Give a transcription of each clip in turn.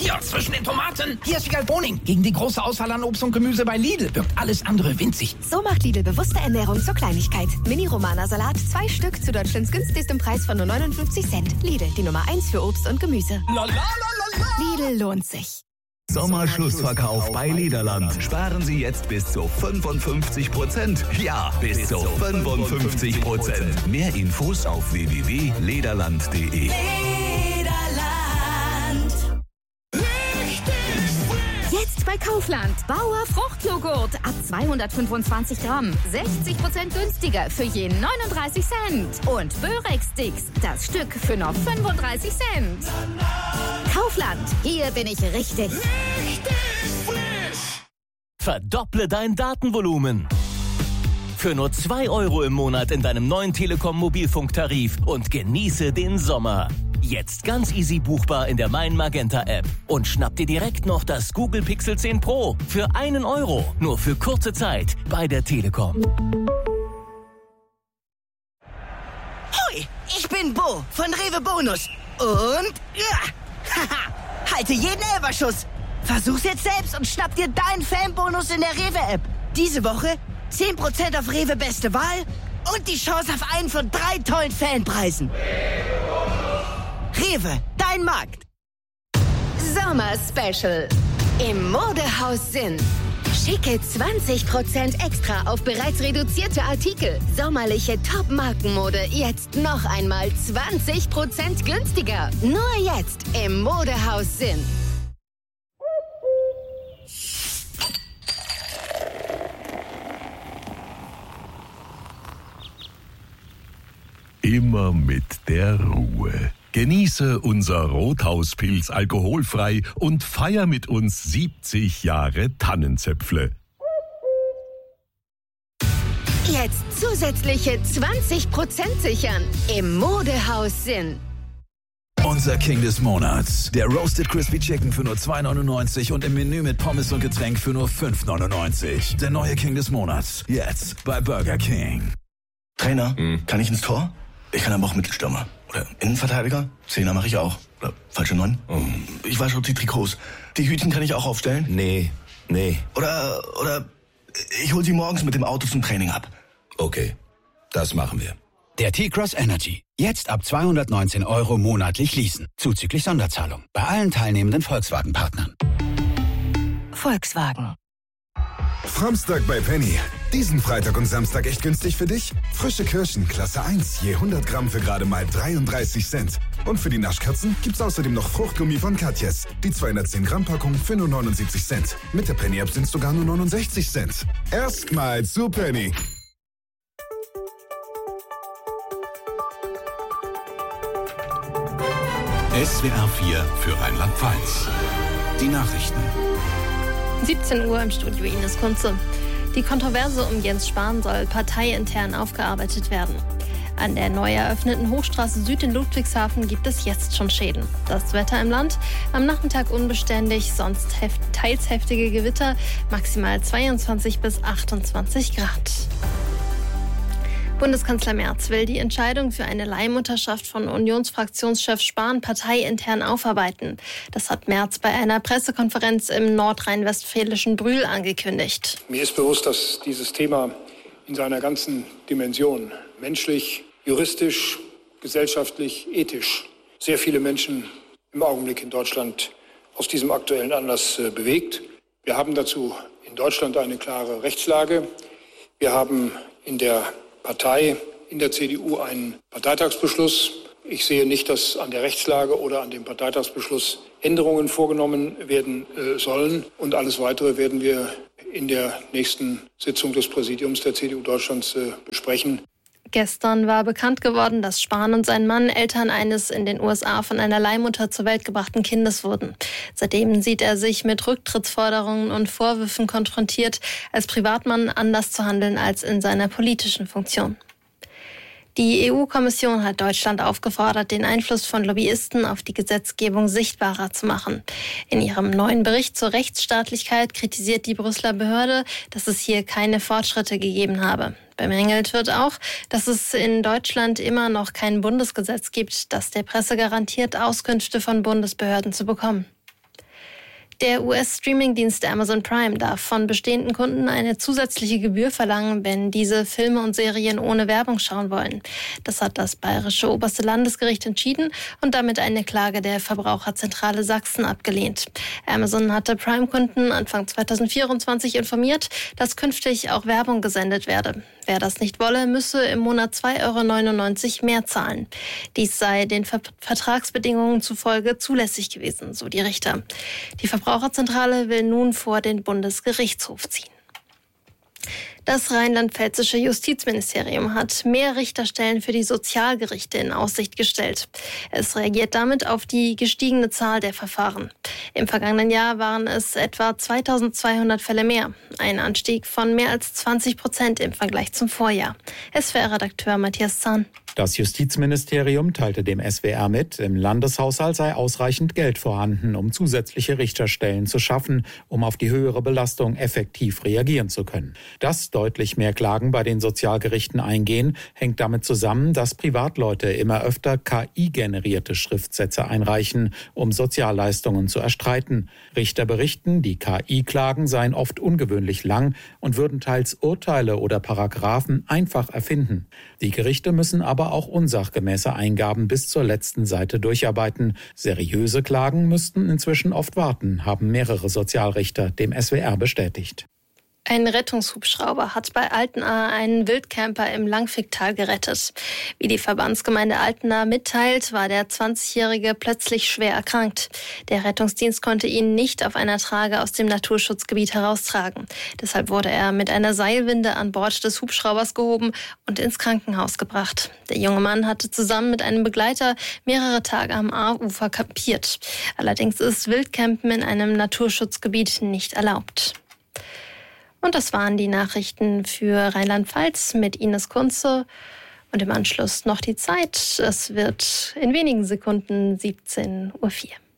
Hier, zwischen den Tomaten. Hier ist Boning. Gegen die große Auswahl an Obst und Gemüse bei Lidl wirkt alles andere winzig. So macht Lidl bewusste Ernährung zur Kleinigkeit. Mini-Romana-Salat, 2 Stück zu Deutschlands günstigstem Preis von nur 59 Cent. Lidl, die Nummer 1 für Obst und Gemüse. Lidl lohnt sich. Sommerschlussverkauf bei Lederland. Sparen Sie jetzt bis zu 55%. Ja, bis zu 55%. Mehr Infos auf www.lederland.de. Jetzt bei Kaufland. Bauer Fruchtjoghurt ab 225 Gramm. 60% günstiger für je 39 Cent. Und Börex-Sticks, das Stück für noch 35 Cent. Kaufland, hier bin ich richtig. Verdopple dein Datenvolumen. Für nur 2 € im Monat in deinem neuen Telekom-Mobilfunktarif und genieße den Sommer. Jetzt ganz easy buchbar in der Mein Magenta App. Und schnapp dir direkt noch das Google Pixel 10 Pro für 1 €. Nur für kurze Zeit bei der Telekom. Hoi, ich bin Bo von Rewe Bonus. Und halte jeden Elferschuss. Versuch's jetzt selbst und schnapp dir deinen Fanbonus in der Rewe-App. Diese Woche 10% auf Rewe Beste Wahl und die Chance auf einen von 3 tollen Fanpreisen. Rewe, dein Markt. Sommer-Special im Modehaus Sinn. Schicke 20% extra auf bereits reduzierte Artikel. Sommerliche Top-Markenmode jetzt noch einmal 20% günstiger. Nur jetzt im Modehaus Sinn. Immer mit der Ruhe. Genieße unser Rothauspilz alkoholfrei und feier mit uns 70 Jahre Tannenzäpfle. Jetzt zusätzliche 20% sichern im Modehaus Sinn. Unser King des Monats. Der Roasted Crispy Chicken für nur 2,99 und im Menü mit Pommes und Getränk für nur 5,99. Der neue King des Monats. Jetzt bei Burger King. Trainer, kann ich ins Tor? Ich kann aber auch Mittelstürmer. Oder Innenverteidiger? Zehner mache ich auch. Oder falsche 9? Ich wasche die Trikots. Die Hütchen kann ich auch aufstellen? Nee. Oder ich hole sie morgens mit dem Auto zum Training ab. Okay, das machen wir. Der T-Cross Energy. Jetzt ab 219 € monatlich leasen. Zuzüglich Sonderzahlung. Bei allen teilnehmenden Volkswagen-Partnern. Volkswagen. Samstag bei Penny. Diesen Freitag und Samstag echt günstig für dich? Frische Kirschen, Klasse 1, je 100 Gramm für gerade mal 33 Cent. Und für die Naschkatzen gibt's außerdem noch Fruchtgummi von Katjes. Die 210 Gramm Packung für nur 79 Cent. Mit der Penny-App sind's sogar nur 69 Cent. Erstmal zu Penny. SWR 4 für Rheinland-Pfalz. Die Nachrichten. 17 Uhr im Studio Ines Kunze. Die Kontroverse um Jens Spahn soll parteiintern aufgearbeitet werden. An der neu eröffneten Hochstraße Süd in Ludwigshafen gibt es jetzt schon Schäden. Das Wetter im Land: am Nachmittag unbeständig, sonst teils heftige Gewitter, maximal 22 bis 28 Grad. Bundeskanzler Merz will die Entscheidung für eine Leihmutterschaft von Unionsfraktionschef Spahn parteiintern aufarbeiten. Das hat Merz bei einer Pressekonferenz im nordrhein-westfälischen Brühl angekündigt. Mir ist bewusst, dass dieses Thema in seiner ganzen Dimension, menschlich, juristisch, gesellschaftlich, ethisch, sehr viele Menschen im Augenblick in Deutschland aus diesem aktuellen Anlass bewegt. Wir haben dazu in Deutschland eine klare Rechtslage. Wir haben in der Partei, in der CDU, einen Parteitagsbeschluss. Ich sehe nicht, dass an der Rechtslage oder an dem Parteitagsbeschluss Änderungen vorgenommen werden sollen. Und alles Weitere werden wir in der nächsten Sitzung des Präsidiums der CDU Deutschlands besprechen. Gestern war bekannt geworden, dass Spahn und sein Mann Eltern eines in den USA von einer Leihmutter zur Welt gebrachten Kindes wurden. Seitdem sieht er sich mit Rücktrittsforderungen und Vorwürfen konfrontiert, als Privatmann anders zu handeln als in seiner politischen Funktion. Die EU-Kommission hat Deutschland aufgefordert, den Einfluss von Lobbyisten auf die Gesetzgebung sichtbarer zu machen. In ihrem neuen Bericht zur Rechtsstaatlichkeit kritisiert die Brüsseler Behörde, dass es hier keine Fortschritte gegeben habe. Bemängelt wird auch, dass es in Deutschland immer noch kein Bundesgesetz gibt, das der Presse garantiert, Auskünfte von Bundesbehörden zu bekommen. Der US-Streaming-Dienst Amazon Prime darf von bestehenden Kunden eine zusätzliche Gebühr verlangen, wenn diese Filme und Serien ohne Werbung schauen wollen. Das hat das Bayerische Oberste Landesgericht entschieden und damit eine Klage der Verbraucherzentrale Sachsen abgelehnt. Amazon hatte Prime-Kunden Anfang 2024 informiert, dass künftig auch Werbung gesendet werde. Wer das nicht wolle, müsse im Monat 2,99 € mehr zahlen. Dies sei den Vertragsbedingungen zufolge zulässig gewesen, so die Richter. Die Verbraucherzentrale will nun vor den Bundesgerichtshof ziehen. Das rheinland-pfälzische Justizministerium hat mehr Richterstellen für die Sozialgerichte in Aussicht gestellt. Es reagiert damit auf die gestiegene Zahl der Verfahren. Im vergangenen Jahr waren es etwa 2200 Fälle mehr. Ein Anstieg von mehr als 20% im Vergleich zum Vorjahr. SWR-Redakteur Matthias Zahn. Das Justizministerium teilte dem SWR mit, im Landeshaushalt sei ausreichend Geld vorhanden, um zusätzliche Richterstellen zu schaffen, um auf die höhere Belastung effektiv reagieren zu können. Dass deutlich mehr Klagen bei den Sozialgerichten eingehen, hängt damit zusammen, dass Privatleute immer öfter KI-generierte Schriftsätze einreichen, um Sozialleistungen zu erstreiten. Richter berichten, die KI-Klagen seien oft ungewöhnlich lang und würden teils Urteile oder Paragraphen einfach erfinden. Die Gerichte müssen aber auch unsachgemäße Eingaben bis zur letzten Seite durcharbeiten. Seriöse Klagen müssten inzwischen oft warten, haben mehrere Sozialrichter dem SWR bestätigt. Ein Rettungshubschrauber hat bei Altena einen Wildcamper im Langficktal gerettet. Wie die Verbandsgemeinde Altena mitteilt, war der 20-Jährige plötzlich schwer erkrankt. Der Rettungsdienst konnte ihn nicht auf einer Trage aus dem Naturschutzgebiet heraustragen. Deshalb wurde er mit einer Seilwinde an Bord des Hubschraubers gehoben und ins Krankenhaus gebracht. Der junge Mann hatte zusammen mit einem Begleiter mehrere Tage am Aarufer kampiert. Allerdings ist Wildcampen in einem Naturschutzgebiet nicht erlaubt. Und das waren die Nachrichten für Rheinland-Pfalz mit Ines Kunze. Und im Anschluss noch die Zeit. Es wird in wenigen Sekunden 17:04 Uhr.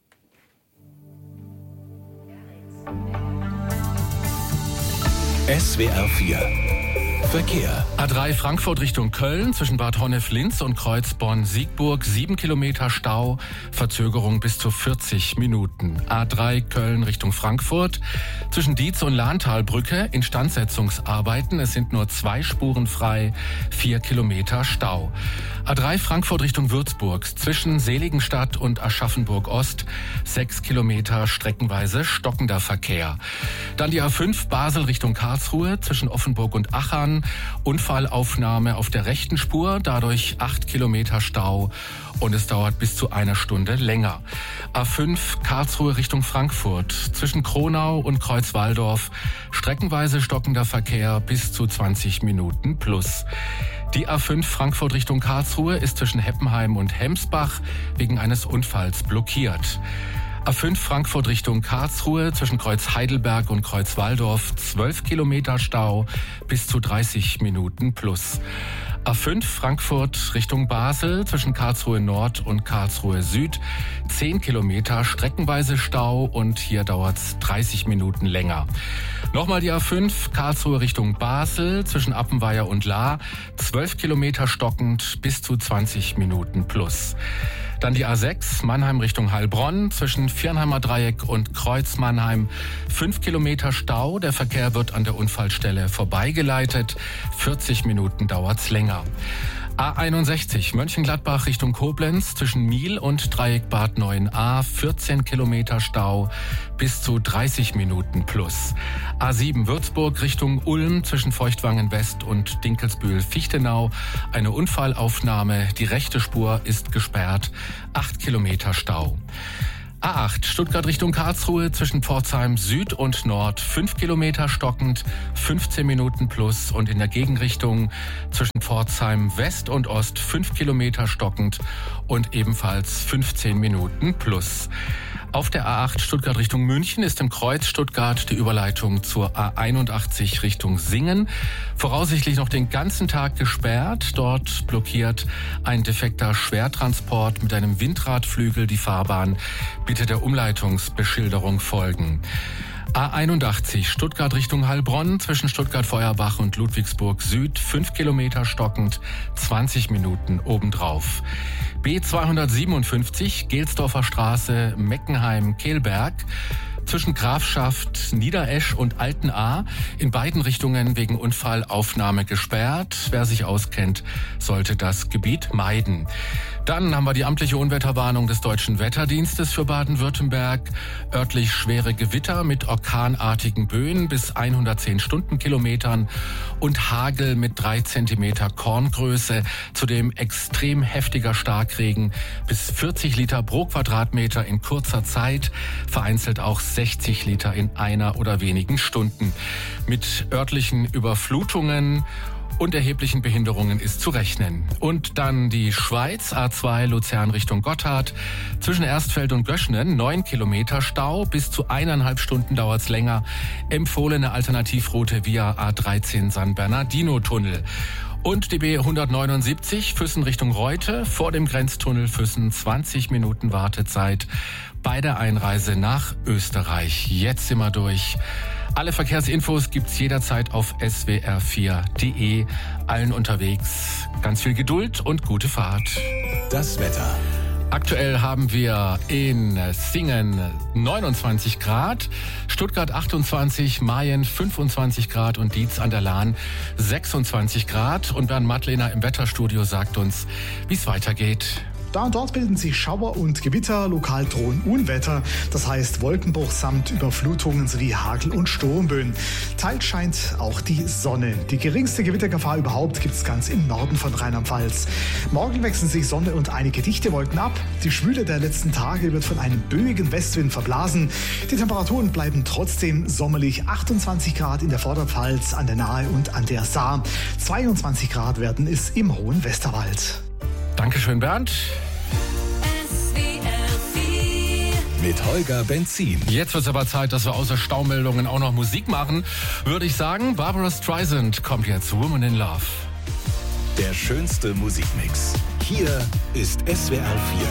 SWR 4 Verkehr. A3 Frankfurt Richtung Köln zwischen Bad Honnef-Linz und Kreuz Bonn-Siegburg 7 Kilometer Stau, Verzögerung bis zu 40 Minuten. A3 Köln Richtung Frankfurt zwischen Dietz und Lahntalbrücke Instandsetzungsarbeiten. Es sind nur 2 Spuren frei, 4 Kilometer Stau. A3 Frankfurt Richtung Würzburg zwischen Seligenstadt und Aschaffenburg Ost 6 Kilometer streckenweise stockender Verkehr. Dann die A5 Basel Richtung Karlsruhe zwischen Offenburg und Achern. Unfallaufnahme auf der rechten Spur, dadurch 8 Kilometer Stau und es dauert bis zu 1 Stunde länger. A5 Karlsruhe Richtung Frankfurt zwischen Kronau und Kreuzwaldorf streckenweise stockender Verkehr bis zu 20 Minuten plus. Die A5 Frankfurt Richtung Karlsruhe ist zwischen Heppenheim und Hemsbach wegen eines Unfalls blockiert. A5 Frankfurt Richtung Karlsruhe zwischen Kreuz Heidelberg und Kreuz Walldorf 12 Kilometer Stau bis zu 30 Minuten plus. A5 Frankfurt Richtung Basel zwischen Karlsruhe Nord und Karlsruhe Süd 10 Kilometer streckenweise Stau und hier dauert's 30 Minuten länger. Nochmal die A5 Karlsruhe Richtung Basel zwischen Appenweier und Lahr 12 Kilometer stockend bis zu 20 Minuten plus. Dann die A6 Mannheim Richtung Heilbronn zwischen Viernheimer Dreieck und Kreuz Mannheim 5 Kilometer Stau. Der Verkehr wird an der Unfallstelle vorbeigeleitet. 40 Minuten dauert's länger. A61 Mönchengladbach Richtung Koblenz zwischen Miel und Dreieck Bad 9a 14 Kilometer Stau bis zu 30 Minuten plus. A7 Würzburg Richtung Ulm zwischen Feuchtwangen West und Dinkelsbühl-Fichtenau eine Unfallaufnahme. Die rechte Spur ist gesperrt. 8 Kilometer Stau. A8 Stuttgart Richtung Karlsruhe zwischen Pforzheim Süd und Nord 5 Kilometer stockend, 15 Minuten plus und in der Gegenrichtung zwischen Pforzheim West und Ost 5 Kilometer stockend und ebenfalls 15 Minuten plus. Auf der A8 Stuttgart Richtung München ist im Kreuz Stuttgart die Überleitung zur A81 Richtung Singen voraussichtlich noch den ganzen Tag gesperrt. Dort blockiert ein defekter Schwertransport mit einem Windradflügel die Fahrbahn. Bitte der Umleitungsbeschilderung folgen. A81 Stuttgart Richtung Heilbronn zwischen Stuttgart-Feuerbach und Ludwigsburg Süd 5 Kilometer stockend, 20 Minuten obendrauf. B257 Gelsdorfer Straße Meckenheim-Kehlberg zwischen Grafschaft Niederesch und Altenahr in beiden Richtungen wegen Unfallaufnahme gesperrt. Wer sich auskennt, sollte das Gebiet meiden. Dann haben wir die amtliche Unwetterwarnung des Deutschen Wetterdienstes für Baden-Württemberg. Örtlich schwere Gewitter mit orkanartigen Böen bis 110 Stundenkilometern und Hagel mit 3 Zentimeter Korngröße. Zudem extrem heftiger Starkregen bis 40 Liter pro Quadratmeter in kurzer Zeit, vereinzelt auch 60 Liter in einer oder wenigen Stunden. Mit örtlichen Überflutungen und erheblichen Behinderungen ist zu rechnen. Und dann die Schweiz, A2 Luzern Richtung Gotthard. Zwischen Erstfeld und Göschnen 9 Kilometer Stau, bis zu 1,5 Stunden dauert's länger. Empfohlene Alternativroute via A13 San Bernardino Tunnel. Und die B179 Füssen Richtung Reute, vor dem Grenztunnel Füssen 20 Minuten Wartezeit bei der Einreise nach Österreich. Jetzt sind wir durch. Alle Verkehrsinfos gibt's jederzeit auf swr4.de. Allen unterwegs ganz viel Geduld und gute Fahrt. Das Wetter. Aktuell haben wir in Singen 29 Grad, Stuttgart 28, Mayen 25 Grad und Dietz an der Lahn 26 Grad. Und Bernd Mattlehner im Wetterstudio sagt uns, wie es weitergeht. Da und dort bilden sich Schauer und Gewitter, lokal drohen Unwetter, das heißt Wolkenbruch samt Überflutungen sowie Hagel- und Sturmböen. Teils scheint auch die Sonne. Die geringste Gewittergefahr überhaupt gibt es ganz im Norden von Rheinland-Pfalz. Morgen wechseln sich Sonne und einige dichte Wolken ab. Die Schwüle der letzten Tage wird von einem böigen Westwind verblasen. Die Temperaturen bleiben trotzdem sommerlich. 28 Grad in der Vorderpfalz, an der Nahe und an der Saar. 22 Grad werden es im hohen Westerwald. Dankeschön, Bernd. Mit Holger Benzin. Jetzt wird es aber Zeit, dass wir außer Staumeldungen auch noch Musik machen. Würde ich sagen, Barbara Streisand kommt jetzt, Woman in Love. Der schönste Musikmix. Hier ist SWR 4.